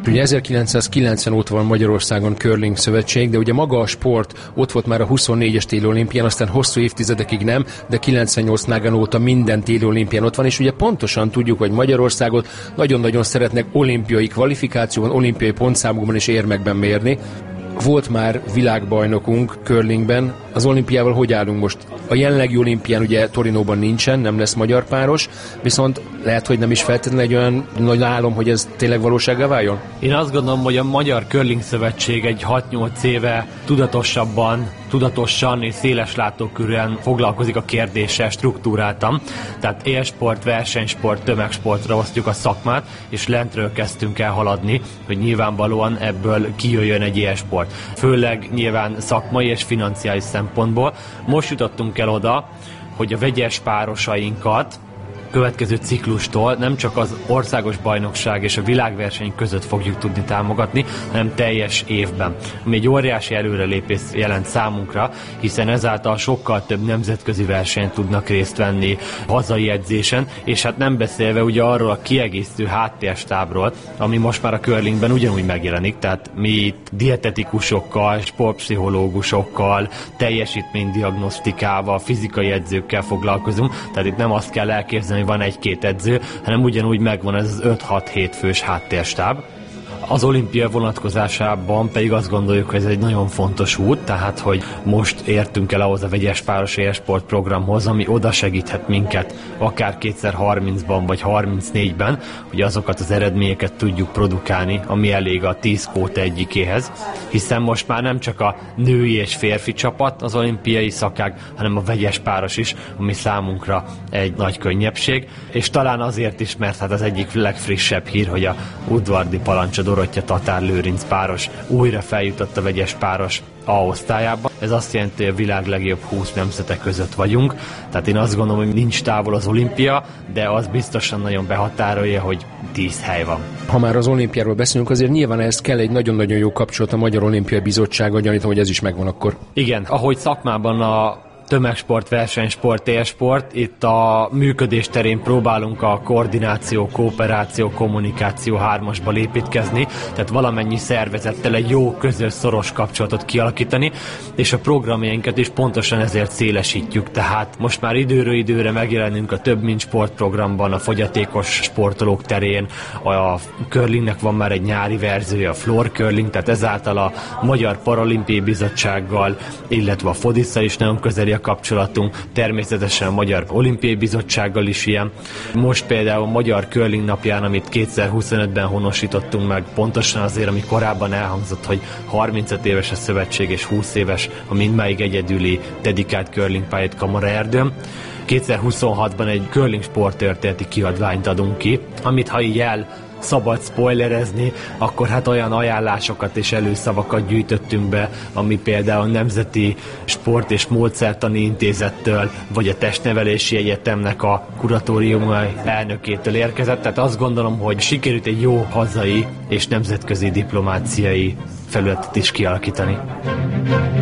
Ugye 1990 óta van Magyarországon curling szövetség, de ugye maga a sport ott volt már a 24-es téli olimpián, aztán hosszú évtizedekig nem, de 98 Nagano óta minden téli olimpián ott van, és ugye pontosan tudjuk, hogy Magyarországot nagyon-nagyon szeretnek olimpiai kvalifikációban, olimpiai pontszámokban és érmekben mérni. Volt már világbajnokunk curlingben, az olimpiával hogy állunk most? A jelenlegi olimpián ugye Torinóban nincsen, nem lesz magyar páros, viszont lehet, hogy nem is feltétlenül egy olyan nagy álom, hogy ez tényleg valósággá váljon? Én azt gondolom, hogy a Magyar Curling Szövetség egy 6-8 éve tudatosan és széles látókörűen foglalkozik a kérdéssel struktúráltan. Tehát élsport, versenysport, tömegsportra osztjuk a szakmát, és lentről kezdtünk el haladni, hogy nyilvánvalóan ebből kijöjjön egy élsport. Főleg nyilván szakmai és financiális szempontból. Most jutottunk el oda, hogy a vegyes párosainkat következő ciklustól nem csak az országos bajnokság és a világverseny között fogjuk tudni támogatni, hanem teljes évben. Ami egy óriási előrelépés jelent számunkra, hiszen ezáltal sokkal több nemzetközi versenyen tudnak részt venni hazai edzésen, és hát nem beszélve ugye arról a kiegészítő háttérstábról, ami most már a curlingben ugyanúgy megjelenik, tehát mi itt dietetikusokkal, sportpszichológusokkal, teljesítménydiagnosztikával, fizikai edzőkkel foglalkozunk, tehát itt nem azt kell elképzelni, hogy van egy-két edző, hanem ugyanúgy megvan ez az 5-6-7 fős háttérstáb. Az olimpia vonatkozásában pedig azt gondoljuk, hogy ez egy nagyon fontos út, tehát hogy most értünk el ahhoz a vegyes páros élsport programhoz, ami oda segíthet minket, akár 2030-ban vagy 34-ben, hogy azokat az eredményeket tudjuk produkálni, ami elég a 10 kóta egyikéhez, hiszen most már nem csak a női és férfi csapat az olimpiai szakák, hanem a vegyes páros is, ami számunkra egy nagy könnyebbség, és talán azért is, mert hát az egyik legfrissebb hír, hogy a Udvardi Palancsa Dorottya Tatár Lőrinc páros újra feljutott a vegyes páros A osztályába. Ez azt jelenti, hogy a világ legjobb 20 nemzetek között vagyunk. Tehát én azt gondolom, hogy nincs távol az olimpia, de az biztosan nagyon behatárolja, hogy 10 hely van. Ha már az olimpiáról beszélünk, azért nyilván ehhez kell egy nagyon-nagyon jó kapcsolat a Magyar Olimpiai Bizottsággal, gyanítom, hogy ez is megvan akkor. Igen, ahogy szakmában a tömegsport, versenysport, élsport. Itt a működés terén próbálunk a koordináció, kooperáció, kommunikáció hármasba építkezni, tehát valamennyi szervezettel egy jó, közös, szoros kapcsolatot kialakítani, és a programjainkat is pontosan ezért szélesítjük. Tehát most már időről időre megjelenünk a Több Mint Sport programban, a fogyatékos sportolók terén, a curlingnek van már egy nyári verziója, a floor curling, tehát ezáltal a Magyar Paralimpiai Bizottsággal, illetve a FODISZ-szal is nagyon közeli a kapcsolatunk, természetesen a Magyar Olimpiai Bizottsággal is ilyen. Most például a Magyar Curling napján, amit 2025-ben honosítottunk meg, pontosan azért, ami korábban elhangzott, hogy 35 éves a szövetség és 20 éves a mindmáig egyedüli dedikált curling pályát Kamaraerdőn. 2026-ban egy curling sporttörténeti kiadványt adunk ki, amit ha így szabad spoilerezni, akkor hát olyan ajánlásokat és előszavakat gyűjtöttünk be, ami például a Nemzeti Sport és Módszertani Intézettől, vagy a Testnevelési Egyetemnek a kuratórium elnökétől érkezett. Tehát azt gondolom, hogy sikerült egy jó hazai és nemzetközi diplomáciai felületet is kialakítani.